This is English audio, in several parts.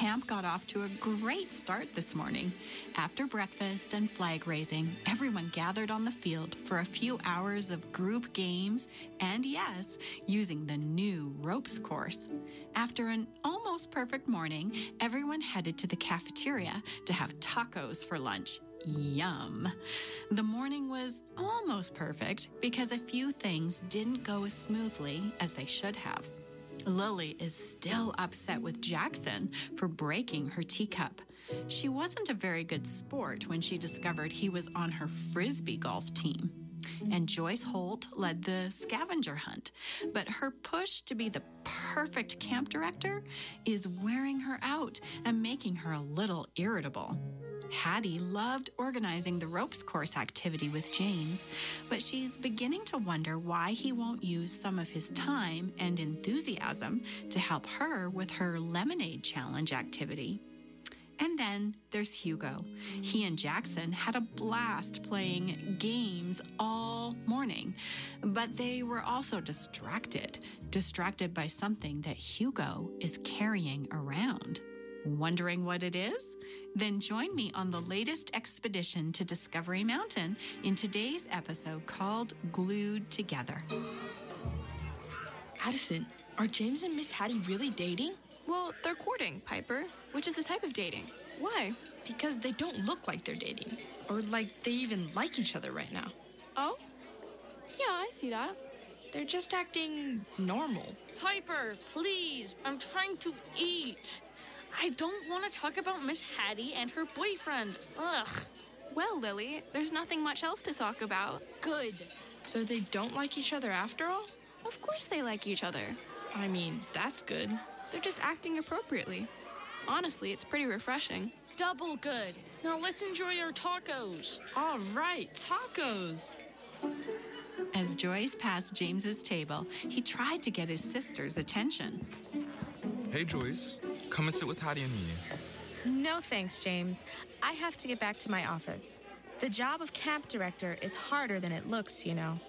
Camp got off to a great start this morning. After breakfast and flag raising, everyone gathered on the field for a few hours of group games and, yes, using the new ropes course. After an almost perfect morning, everyone headed to the cafeteria to have tacos for lunch. Yum. The morning was almost perfect because a few things didn't go as smoothly as they should have. Lily is still upset with Jackson for breaking her teacup. She wasn't a very good sport when she discovered he was on her frisbee golf team. And Joyce Holt led the scavenger hunt, but her push to be the perfect camp director is wearing her out and making her a little irritable. Hattie loved organizing the ropes course activity with James, but she's beginning to wonder why he won't use some of his time and enthusiasm to help her with her lemonade challenge activity. And then there's Hugo. He and Jackson had a blast playing games all morning, but they were also distracted by something that Hugo is carrying around. Wondering what it is? Then join me on the latest expedition to Discovery Mountain in today's episode called Glued Together. Addison, are James and Miss Hattie really dating? Well, they're courting, Piper, which is a type of dating. Why? Because they don't look like they're dating, or like they even like each other right now. Oh? Yeah, I see that. They're just acting normal. Piper, please, I'm trying to eat. I don't want to talk about Miss Hattie and her boyfriend. Ugh. Well, Lily, there's nothing much else to talk about. Good. So they don't like each other after all? Of course they like each other. I mean, that's good. They're just acting appropriately. Honestly, it's pretty refreshing. Double good. Now let's enjoy our tacos. All right, tacos. As Joyce passed James's table, he tried to get his sister's attention. Hey, Joyce. Come and sit with Hattie and me. No thanks, James. I have to get back to my office. The job of camp director is harder than it looks, you know.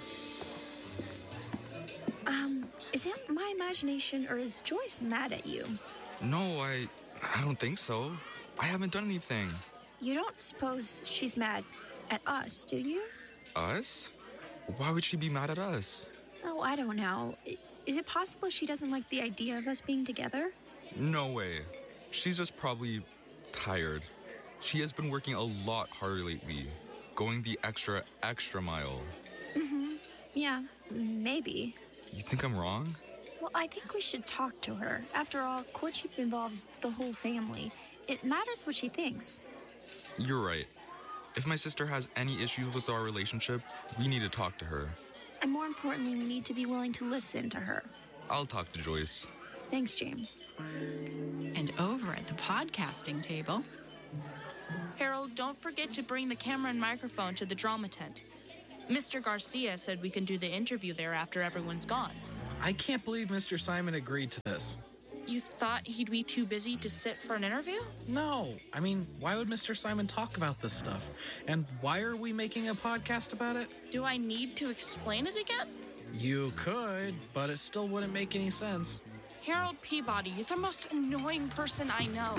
Is it my imagination or is Joyce mad at you? No, I don't think so. I haven't done anything. You don't suppose she's mad at us, do you? Us? Why would she be mad at us? Oh, I don't know. Is it possible she doesn't like the idea of us being together? No way. She's just probably tired. She has been working a lot harder lately, going the extra mile. Yeah, maybe. You think I'm wrong? Well, I think we should talk to her. After all, courtship involves the whole family. It matters what she thinks. You're right. If my sister has any issues with our relationship, we need to talk to her. And more importantly, we need to be willing to listen to her. I'll talk to Joyce. Thanks, James. And over at the podcasting table, Harold, don't forget to bring the camera and microphone to the drama tent. Mr. Garcia said we can do the interview there after everyone's gone. I can't believe Mr. Simon agreed to this. You thought he'd be too busy to sit for an interview? No. I mean, why would Mr. Simon talk about this stuff? And why are we making a podcast about it? Do I need to explain it again? You could, but it still wouldn't make any sense. Harold Peabody, you're the most annoying person I know.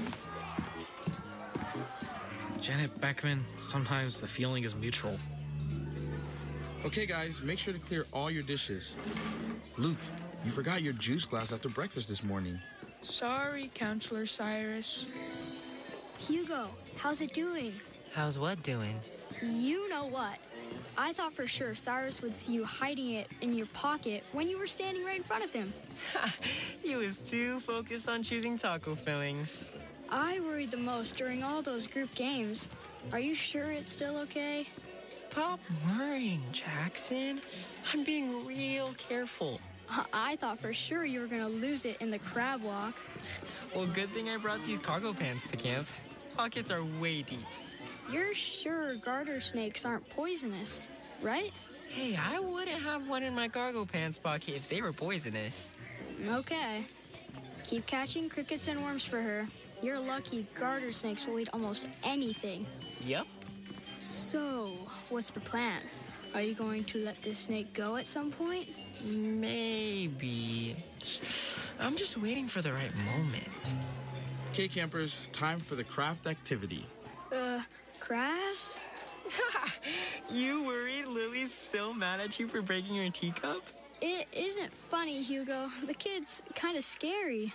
Janet Beckman, sometimes the feeling is mutual. Okay, guys, make sure to clear all your dishes. Luke, you forgot your juice glass after breakfast this morning. Sorry, Counselor Cyrus. Hugo, how's it doing? How's what doing? You know what. I thought for sure Cyrus would see you hiding it in your pocket when you were standing right in front of him. He was too focused on choosing taco fillings. I worried the most during all those group games. Are you sure it's still okay? Stop worrying, Jackson. I'm being real careful. I thought for sure you were going to lose it in the crab walk. Well, good thing I brought these cargo pants to camp. Pockets are way deep. You're sure garter snakes aren't poisonous, right? Hey, I wouldn't have one in my cargo pants pocket if they were poisonous. Okay. Keep catching crickets and worms for her. You're lucky garter snakes will eat almost anything. Yep. So, what's the plan? Are you going to let this snake go at some point? Maybe. I'm just waiting for the right moment. Okay, campers, time for the craft activity. Crafts? You worried Lily's still mad at you for breaking her teacup? It isn't funny, Hugo. The kid's kind of scary.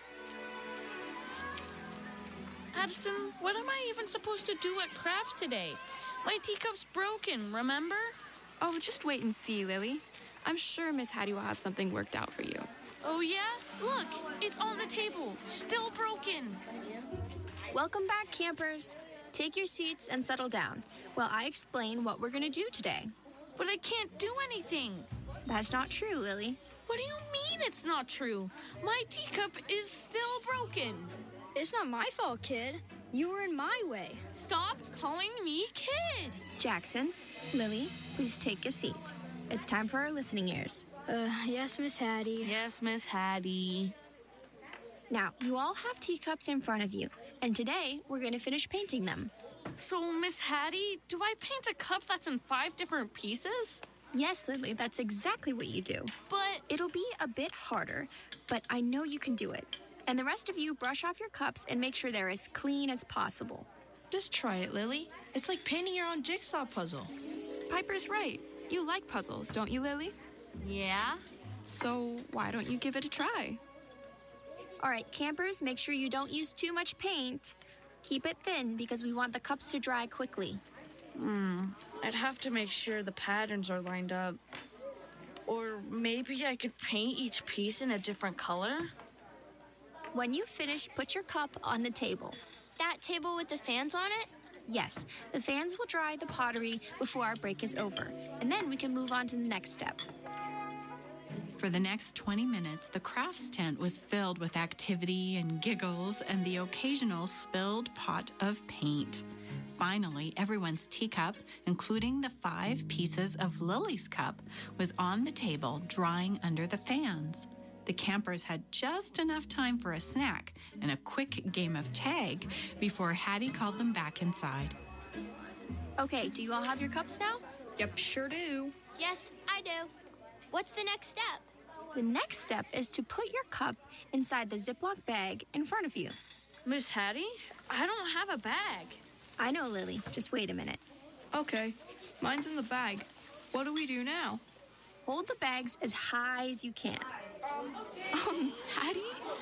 Addison, what am I even supposed to do at crafts today? My teacup's broken, remember? Oh, just wait and see, Lily. I'm sure Miss Hattie will have something worked out for you. Oh, yeah? Look, it's on the table. Still broken. Welcome back, campers. Take your seats and settle down while I explain what we're going to do today. But I can't do anything. That's not true, Lily. What do you mean it's not true? My teacup is still broken. It's not my fault, kid. You were in my way. Stop calling me kid. Jackson, Lily, please take a seat. It's time for our listening ears. Yes, Miss Hattie. Yes, Miss Hattie. Now, you all have teacups in front of you, and today we're going to finish painting them. So, Miss Hattie, do I paint a cup that's in 5 different pieces? Yes, Lily, that's exactly what you do. But it'll be a bit harder, but I know you can do it. And the rest of you brush off your cups and make sure they're as clean as possible. Just try it, Lily. It's like painting your own jigsaw puzzle. Piper's right. You like puzzles, don't you, Lily? Yeah. So why don't you give it a try? All right, campers, make sure you don't use too much paint. Keep it thin because we want the cups to dry quickly. I'd have to make sure the patterns are lined up. Or maybe I could paint each piece in a different color? When you finish, put your cup on the table. That table with the fans on it? Yes, the fans will dry the pottery before our break is over, and then we can move on to the next step. For the next 20 minutes, the crafts tent was filled with activity and giggles and the occasional spilled pot of paint. Finally, everyone's teacup, including the 5 pieces of Lily's cup, was on the table, drying under the fans. The campers had just enough time for a snack and a quick game of tag before Hattie called them back inside. Okay, do you all have your cups now? Yep, sure do. Yes, I do. What's the next step? The next step is to put your cup inside the Ziploc bag in front of you. Miss Hattie, I don't have a bag. I know, Lily. Just wait a minute. Okay, mine's in the bag. What do we do now? Hold the bags as high as you can. Hattie?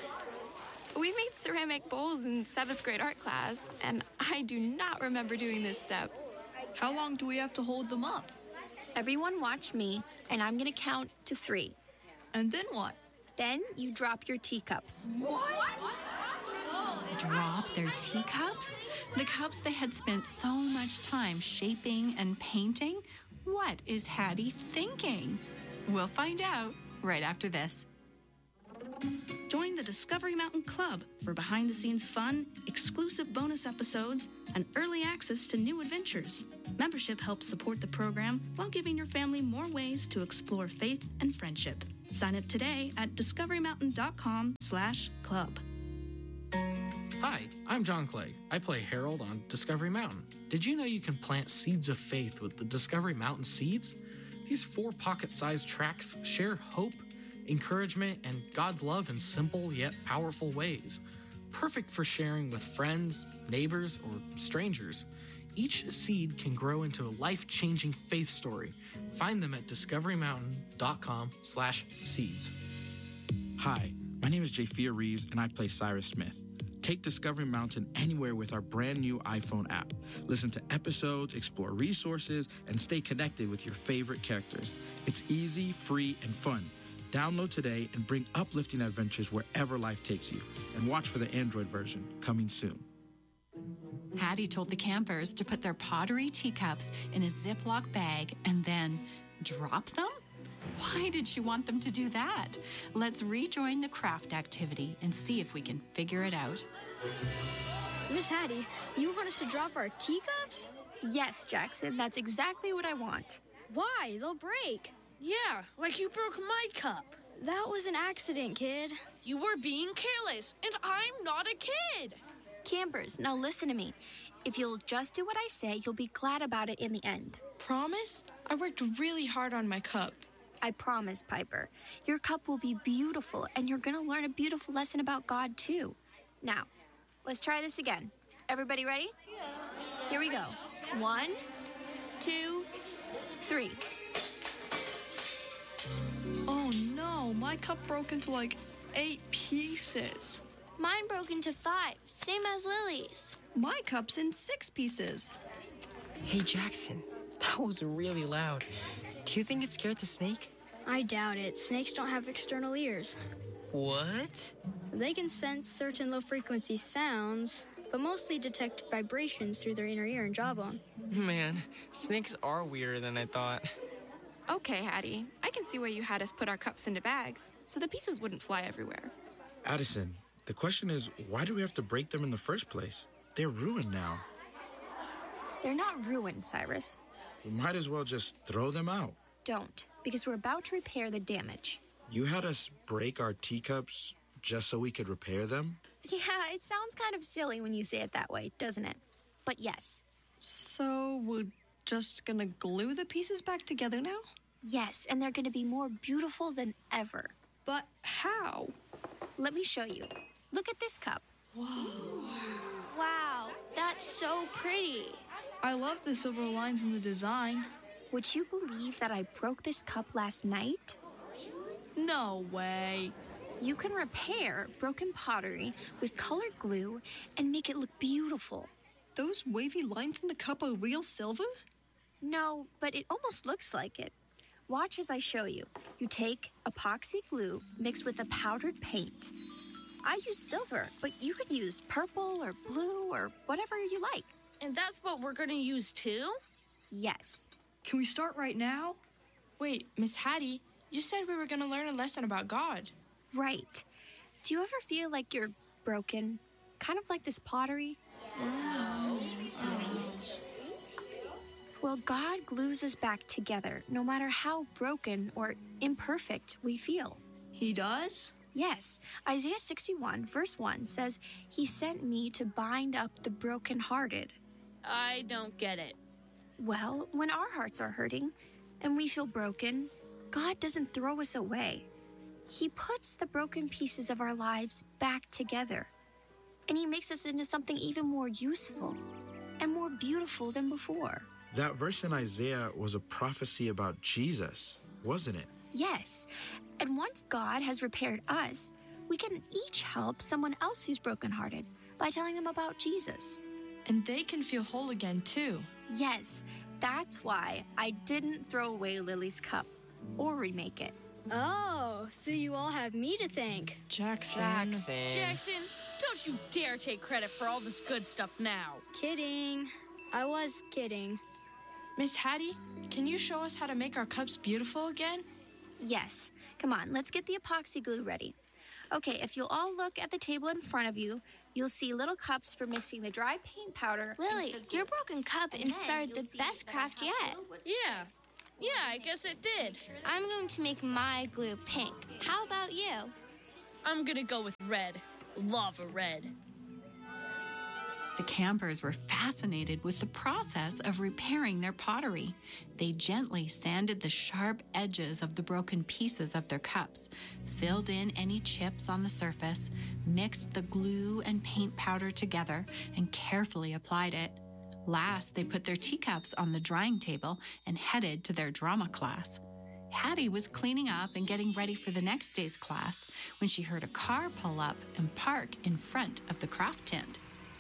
We made ceramic bowls in 7th grade art class, and I do not remember doing this step. How long do we have to hold them up? Everyone watch me, and I'm going to count to 3. And then what? Then you drop your teacups. Drop their teacups? The cups they had spent so much time shaping and painting? What is Hattie thinking? We'll find out right after this. Join the Discovery Mountain Club for behind-the-scenes fun, exclusive bonus episodes, and early access to new adventures. Membership helps support the program while giving your family more ways to explore faith and friendship. Sign up today at discoverymountain.com/club. Hi, I'm John Clay. I play Harold on Discovery Mountain. Did you know you can plant seeds of faith with the Discovery Mountain seeds? These 4 pocket-sized tracts share hope, encouragement, and God's love in simple yet powerful ways. Perfect for sharing with friends, neighbors, or strangers. Each seed can grow into a life-changing faith story. Find them at discoverymountain.com/seeds. Hi, my name is Japhia Reeves, and I play Cyrus Smith. Take Discovery Mountain anywhere with our brand new iPhone app. Listen to episodes, explore resources, and stay connected with your favorite characters. It's easy, free, and fun. Download today and bring uplifting adventures wherever life takes you. And watch for the Android version, coming soon. Hattie told the campers to put their pottery teacups in a Ziploc bag and then drop them? Why did she want them to do that? Let's rejoin the craft activity and see if we can figure it out. Miss Hattie, you want us to drop our teacups? Yes, Jackson, that's exactly what I want. Why? They'll break. Yeah, like you broke my cup. That was an accident, kid. You were being careless, and I'm not a kid. Campers, now listen to me. If you'll just do what I say, you'll be glad about it in the end. Promise? I worked really hard on my cup. I promise, Piper. Your cup will be beautiful, and you're going to learn a beautiful lesson about God, too. Now, let's try this again. Everybody ready? Here we go. 1, 2, 3. Oh no, my cup broke into like 8 pieces. Mine broke into 5, same as Lily's. My cup's in 6 pieces. Hey, Jackson, that was really loud. Do you think it scared the snake? I doubt it. Snakes don't have external ears. What? They can sense certain low-frequency sounds, but mostly detect vibrations through their inner ear and jawbone. Man, snakes are weirder than I thought. Okay, Hattie, I can see why you had us put our cups into bags, so the pieces wouldn't fly everywhere. Addison, the question is, why do we have to break them in the first place? They're ruined now. They're not ruined, Cyrus. We might as well just throw them out. Don't, because we're about to repair the damage. You had us break our teacups just so we could repair them? Yeah, it sounds kind of silly when you say it that way, doesn't it? But yes. So we're just gonna glue the pieces back together now? Yes, and they're gonna be more beautiful than ever. But how? Let me show you. Look at this cup. Wow, that's so pretty. I love the silver lines in the design. Would you believe that I broke this cup last night? No way. You can repair broken pottery with colored glue and make it look beautiful. Those wavy lines in the cup are real silver? No, but it almost looks like it. Watch as I show you. You take epoxy glue mixed with a powdered paint. I use silver, but you could use purple or blue or whatever you like. And that's what we're gonna use too? Yes. Can we start right now? Wait, Miss Hattie, you said we were going to learn a lesson about God. Right. Do you ever feel like you're broken? Kind of like this pottery? Well, God glues us back together, no matter how broken or imperfect we feel. He does? Yes. Isaiah 61, verse 1 says, He sent me to bind up the brokenhearted. I don't get it. Well, when our hearts are hurting and we feel broken, God doesn't throw us away. He puts the broken pieces of our lives back together. And He makes us into something even more useful and more beautiful than before. That verse in Isaiah was a prophecy about Jesus, wasn't it? Yes. And once God has repaired us, we can each help someone else who's brokenhearted by telling them about Jesus. And they can feel whole again, too. Yes, that's why I didn't throw away Lily's cup or remake it. Oh, so you all have me to thank. Jackson, don't you dare take credit for all this good stuff now. Kidding. I was kidding. Miss Hattie, can you show us how to make our cups beautiful again? Yes. Come on, let's get the epoxy glue ready. Okay, if you'll all look at the table in front of you, you'll see little cups for mixing the dry paint powder. Lily, your broken cup inspired the best craft yet. Yeah, I guess it did. I'm going to make my glue pink. How about you? I'm gonna go with red. Lava red. The campers were fascinated with the process of repairing their pottery. They gently sanded the sharp edges of the broken pieces of their cups, filled in any chips on the surface, mixed the glue and paint powder together, and carefully applied it. Last, they put their teacups on the drying table and headed to their drama class. Hattie was cleaning up and getting ready for the next day's class when she heard a car pull up and park in front of the craft tent.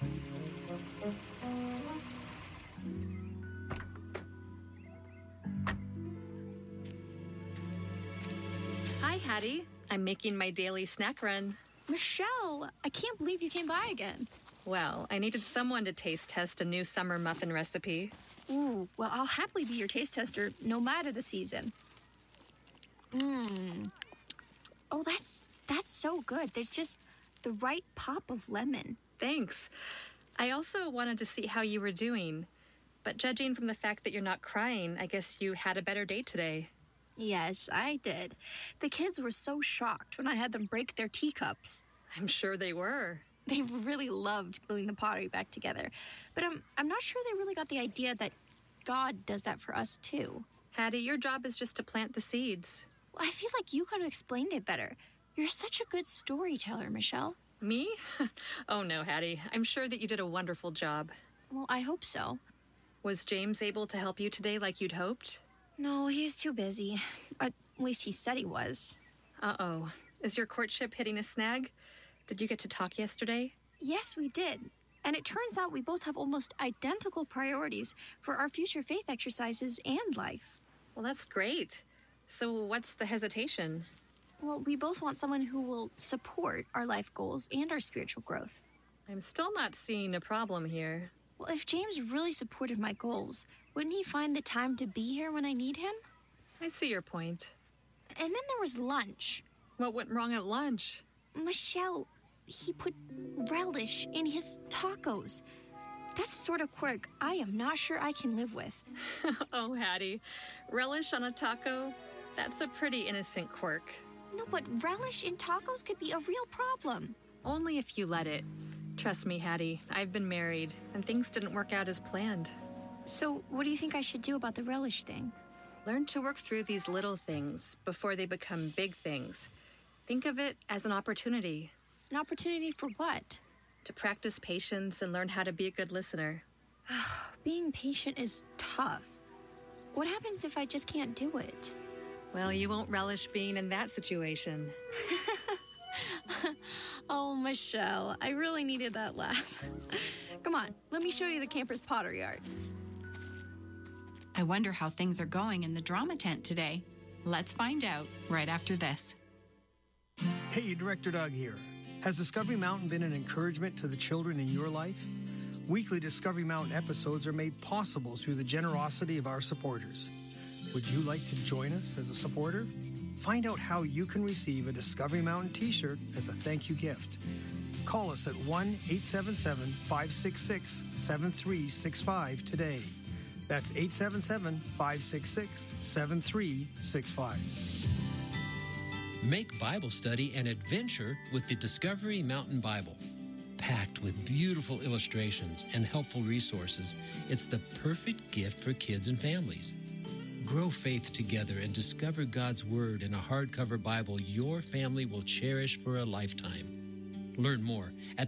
Hi, Hattie. I'm making my daily snack run. Michelle, I can't believe you came by again. Well, I needed someone to taste test a new summer muffin recipe. Ooh, well, I'll happily be your taste tester no matter the season. Oh, that's so good. There's just the right pop of lemon. Thanks. I also wanted to see how you were doing. But judging from the fact that you're not crying, I guess you had a better day today. Yes, I did. The kids were so shocked when I had them break their teacups. I'm sure they were. They really loved gluing the pottery back together. But I'm not sure they really got the idea that God does that for us, too. Hattie, your job is just to plant the seeds. Well, I feel like you could have explained it better. You're such a good storyteller, Michelle. Me? Oh no, Hattie. I'm sure that you did a wonderful job. Well, I hope so. Was James able to help you today like you'd hoped? No, he's too busy. At least he said he was. Uh-oh. Is your courtship hitting a snag? Did you get to talk yesterday? Yes, we did. And it turns out we both have almost identical priorities for our future faith exercises and life. Well, that's great. So what's the hesitation? Well, we both want someone who will support our life goals and our spiritual growth. I'm still not seeing a problem here. Well, if James really supported my goals, wouldn't he find the time to be here when I need him? I see your point. And then there was lunch. What went wrong at lunch? Michelle, he put relish in his tacos. That's the sort of quirk I am not sure I can live with. Oh, Hattie. Relish on a taco? That's a pretty innocent quirk. No, but relish in tacos could be a real problem. Only if you let it. Trust me, Hattie. I've been married, and things didn't work out as planned. So, what do you think I should do about the relish thing? Learn to work through these little things before they become big things. Think of it as an opportunity. An opportunity for what? To practice patience and learn how to be a good listener. Being patient is tough. What happens if I just can't do it? Well, you won't relish being in that situation. Oh, Michelle, I really needed that laugh. Come on, let me show you the campus pottery art. I wonder how things are going in the drama tent today. Let's find out right after this. Hey, Director Doug here. Has Discovery Mountain been an encouragement to the children in your life? Weekly Discovery Mountain episodes are made possible through the generosity of our supporters. Would you like to join us as a supporter? Find out how you can receive a Discovery Mountain t-shirt as a thank you gift. Call us at 1-877-566-7365 today. That's 877-566-7365. Make Bible study an adventure with the Discovery Mountain Bible. Packed with beautiful illustrations and helpful resources, it's the perfect gift for kids and families. Grow faith together and discover God's Word in a hardcover Bible your family will cherish for a lifetime. Learn more at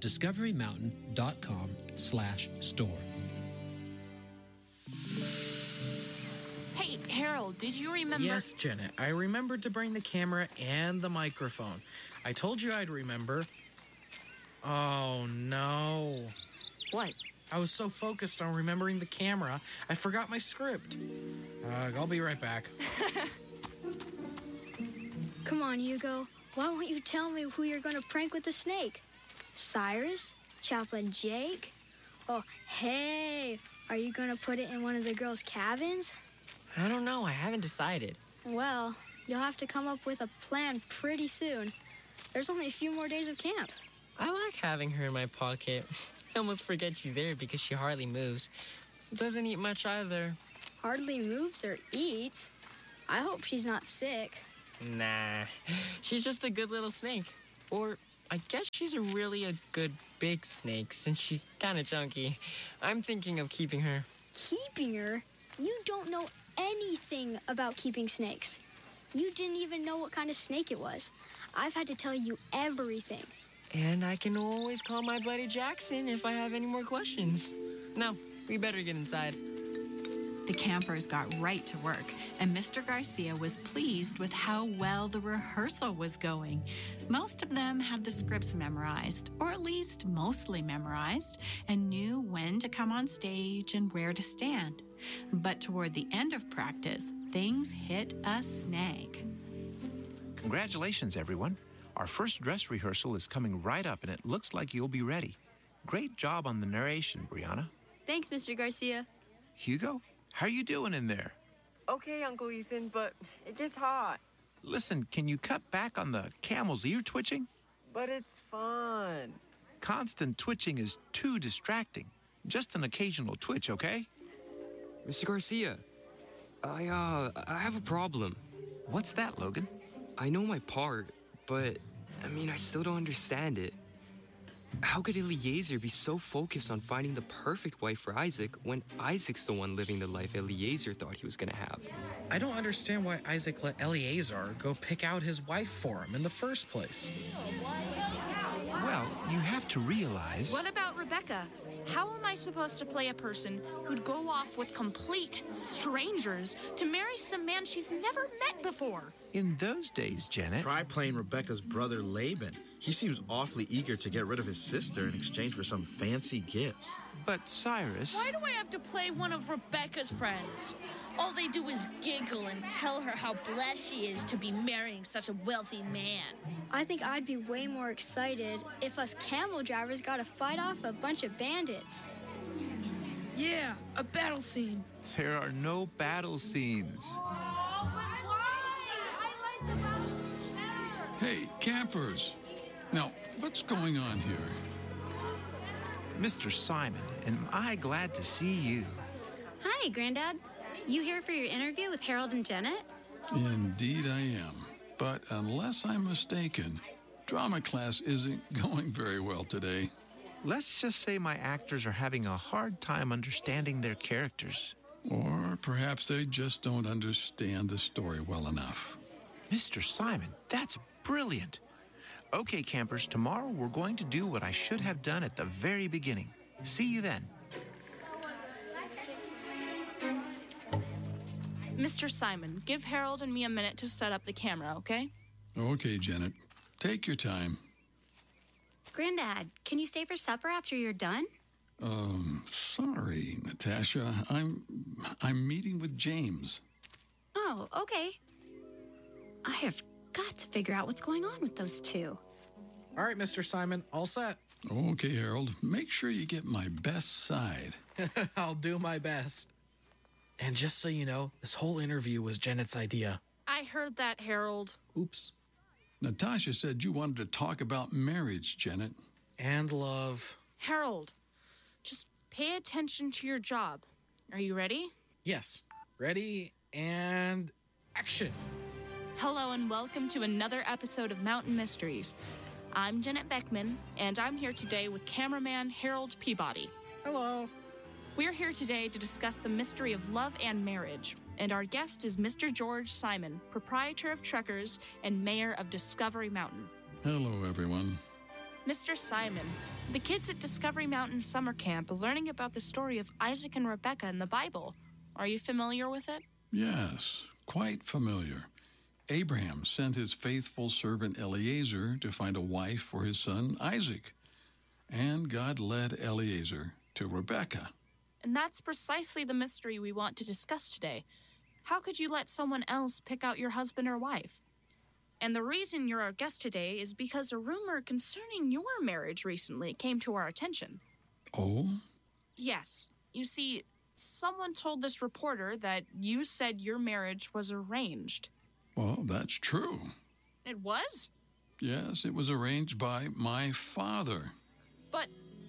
discoverymountain.com/store. Hey, Harold, did you remember? Yes, Janet. I remembered to bring the camera and the microphone. I told you I'd remember. Oh, no. What? I was so focused on remembering the camera, I forgot my script. I'll be right back. Come on, Hugo. Why won't you tell me who you're going to prank with the snake? Cyrus? Chaplain Jake? Oh, hey, are you going to put it in one of the girls' cabins? I don't know. I haven't decided. Well, you'll have to come up with a plan pretty soon. There's only a few more days of camp. I like having her in my pocket. I almost forget she's there because she hardly moves. Doesn't eat much either. Hardly moves or eats. I hope she's not sick. Nah, she's just a good little snake. Or I guess she's a good big snake since she's kind of chunky. I'm thinking of keeping her. Keeping her? You don't know anything about keeping snakes. You didn't even know what kind of snake it was. I've had to tell you everything. And I can always call my buddy Jackson if I have any more questions. No, we better get inside. The campers got right to work, and Mr. Garcia was pleased with how well the rehearsal was going. Most of them had the scripts memorized, or at least mostly memorized, and knew when to come on stage and where to stand. But toward the end of practice, things hit a snag. Congratulations, everyone. Our first dress rehearsal is coming right up, and it looks like you'll be ready. Great job on the narration, Brianna. Thanks, Mr. Garcia. Hugo, how are you doing in there? Okay, Uncle Ethan, but it gets hot. Listen, can you cut back on the camel's ear twitching? But it's fun. Constant twitching is too distracting. Just an occasional twitch, okay? Mr. Garcia, I have a problem. What's that, Logan? I know my part, but, I still don't understand it. How could Eliezer be so focused on finding the perfect wife for Isaac when Isaac's the one living the life Eliezer thought he was going to have? I don't understand why Isaac let Eliezer go pick out his wife for him in the first place. Well, you have to realize... What about Rebecca? How am I supposed to play a person who'd go off with complete strangers to marry some man she's never met before? In those days, Janet... Try playing Rebecca's brother Laban. He seems awfully eager to get rid of his sister in exchange for some fancy gifts. But Cyrus... Why do I have to play one of Rebecca's friends? All they do is giggle and tell her how blessed she is to be marrying such a wealthy man. I think I'd be way more excited if us camel drivers got to fight off a bunch of bandits. Yeah, a battle scene. There are no battle scenes. Hey, campers. Now, what's going on here? Mr. Simon, am I glad to see you. Hi, Granddad. You here for your interview with Harold and Janet? Indeed I am. But unless I'm mistaken, drama class isn't going very well today. Let's just say my actors are having a hard time understanding their characters. Or perhaps they just don't understand the story well enough. Mr. Simon, that's brilliant. Okay, campers, tomorrow we're going to do what I should have done at the very beginning. See you then. Mr. Simon, give Harold and me a minute to set up the camera, okay? Okay, Janet. Take your time. Granddad, can you stay for supper after you're done? Sorry, Natasha. I'm meeting with James. Oh, okay. I have got to figure out what's going on with those two. All right, Mr. Simon, all set. Okay, Harold. Make sure you get my best side. I'll do my best. And just so you know, this whole interview was Janet's idea. I heard that, Harold. Oops. Natasha said you wanted to talk about marriage, Janet. And love. Harold, just pay attention to your job. Are you ready? Yes. Ready and action. Hello and welcome to another episode of Mountain Mysteries. I'm Janet Beckman, and I'm here today with cameraman Harold Peabody. Hello. We're here today to discuss the mystery of love and marriage, and our guest is Mr. George Simon, proprietor of Trekkers and mayor of Discovery Mountain. Hello, everyone. Mr. Simon, the kids at Discovery Mountain Summer Camp are learning about the story of Isaac and Rebecca in the Bible. Are you familiar with it? Yes, quite familiar. Abraham sent his faithful servant Eliezer to find a wife for his son Isaac, and God led Eliezer to Rebecca. And that's precisely the mystery we want to discuss today. How could you let someone else pick out your husband or wife? And the reason you're our guest today is because a rumor concerning your marriage recently came to our attention. Oh? Yes. You see, someone told this reporter that you said your marriage was arranged. Well, that's true. It was? Yes, it was arranged by my father. But...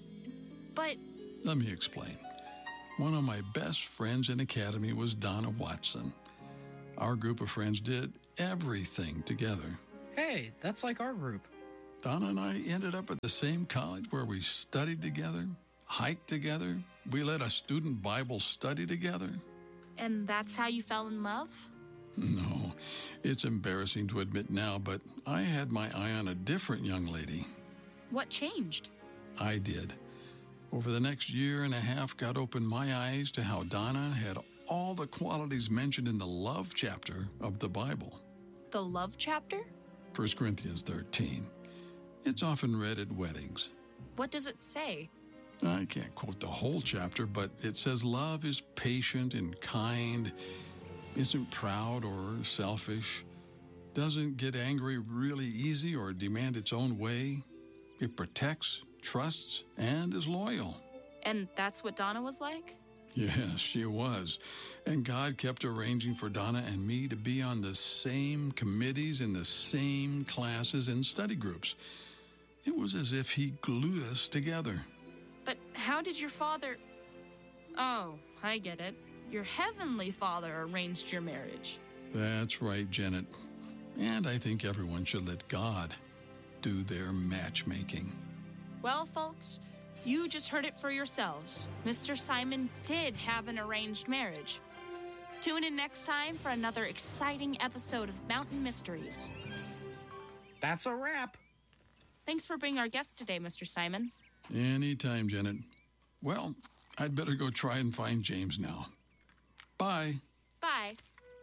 Let me explain. One of my best friends in Academy was Donna Watson. Our group of friends did everything together. Hey, that's like our group. Donna and I ended up at the same college where we studied together, hiked together. We led a student Bible study together. And that's how you fell in love? No, it's embarrassing to admit now, but I had my eye on a different young lady. What changed? I did. Over the next year and a half, God opened my eyes to how Donna had all the qualities mentioned in the love chapter of the Bible. The love chapter? 1 Corinthians 13. It's often read at weddings. What does it say? I can't quote the whole chapter, but it says love is patient and kind, isn't proud or selfish, doesn't get angry really easy or demand its own way. It protects, trusts, and is loyal. And that's what Donna was like? Yes, she was. And God kept arranging for Donna and me to be on the same committees in the same classes and study groups. It was as if he glued us together. But how did your father... Oh, I get it. Your heavenly father arranged your marriage. That's right, Janet. And I think everyone should let God do their matchmaking. Well, folks, you just heard it for yourselves. Mr. Simon did have an arranged marriage. Tune in next time for another exciting episode of Mountain Mysteries. That's a wrap. Thanks for being our guest today, Mr. Simon. Anytime, Janet. Well, I'd better go try and find James now. Bye. Bye.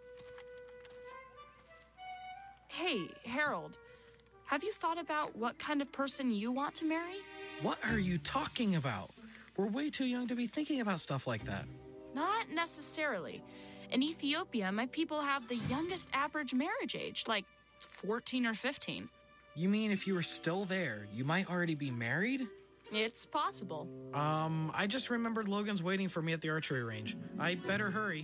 Hey, Harold, have you thought about what kind of person you want to marry? What are you talking about? We're way too young to be thinking about stuff like that. Not necessarily. In Ethiopia, my people have the youngest average marriage age, like 14 or 15. You mean if you were still there, you might already be married? It's possible. I just remembered Logan's waiting for me at the archery range. I better hurry.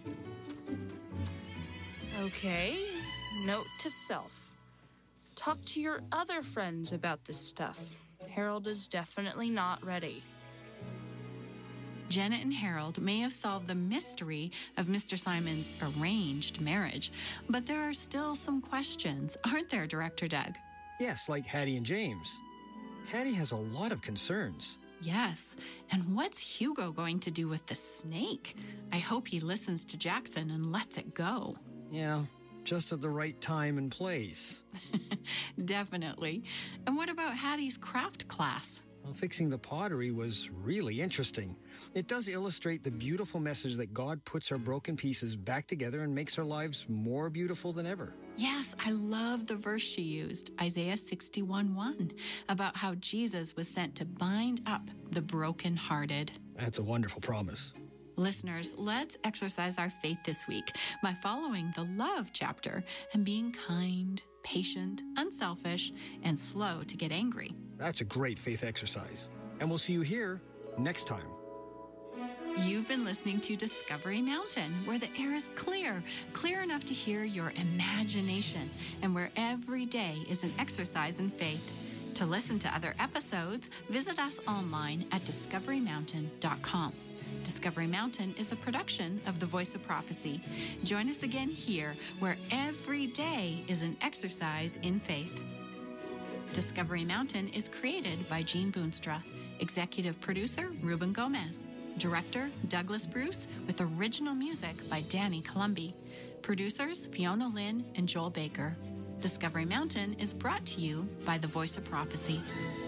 Okay, note to self. Talk to your other friends about this stuff. Harold is definitely not ready. Janet and Harold may have solved the mystery of Mr. Simon's arranged marriage, but there are still some questions, aren't there, Director Doug? Yes, like Hattie and James. Hattie has a lot of concerns. Yes, and what's Hugo going to do with the snake? I hope he listens to Jackson and lets it go. Yeah, just at the right time and place. Definitely. And what about Hattie's craft class? Well, fixing the pottery was really interesting. It does illustrate the beautiful message that God puts our broken pieces back together and makes our lives more beautiful than ever. Yes, I love the verse she used, Isaiah 61:1, about how Jesus was sent to bind up the brokenhearted. That's a wonderful promise. Listeners, let's exercise our faith this week by following the love chapter and being kind, patient, unselfish, and slow to get angry. That's a great faith exercise. And we'll see you here next time. You've been listening to Discovery Mountain, where the air is clear enough to hear your imagination, and where every day is an exercise in faith. To listen to other episodes, visit us online at discoverymountain.com. Discovery Mountain is a production of The Voice of Prophecy. Join us again here, where every day is an exercise in faith. Discovery Mountain is created by Gene Boonstra. Executive producer, Ruben Gomez. Director, Douglas Bruce, with original music by Danny Columbi. Producers, Fiona Lynn and Joel Baker. Discovery Mountain is brought to you by The Voice of Prophecy.